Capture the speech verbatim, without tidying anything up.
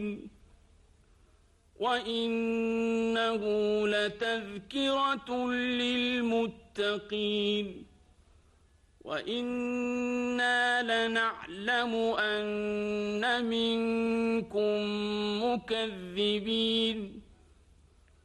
وإنه لتذكرة للمتقين وإنا لنعلم أن منكم مكذبين